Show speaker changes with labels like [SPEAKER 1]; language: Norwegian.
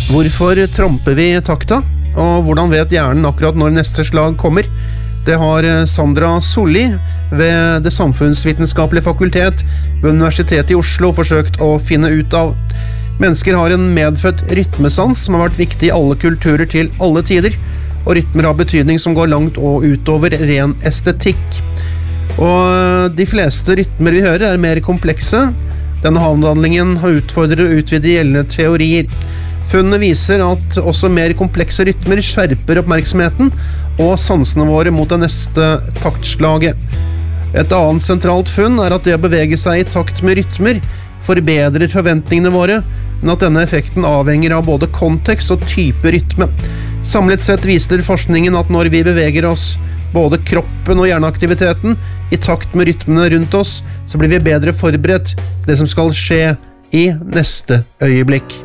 [SPEAKER 1] Hvorfor tramper vi takta? Og hvordan vet hjernen akkurat når neste slag kommer? Det har Sandra Solli ved Det samfunnsvitenskapelige fakultet ved Universitetet i Oslo forsøkt å finne ut av. Mennesker har en medfødt rytmesans som har vært viktig i alle kulturer til alle tider, og rytmer har betydning som går langt og utover ren estetikk. Og de fleste rytmer vi hører er mer komplekse. Denne avhandlingen har utfordret å utvide gjeldende teorier. Funnene viser at også mer komplekse rytmer skjerper oppmerksomheten og sansene våre mot det neste taktslaget. Et annet sentralt funn er at det å bevege seg i takt med rytmer forbedrer forventningene våre, men at denne effekten avhenger av både kontekst og type rytme. Samlet sett viser forskningen at når vi beveger oss, både kroppen og hjerneaktiviteten, i takt med rytmene rundt oss, så blir vi bedre forberedt på det som skal skje i neste øyeblikk.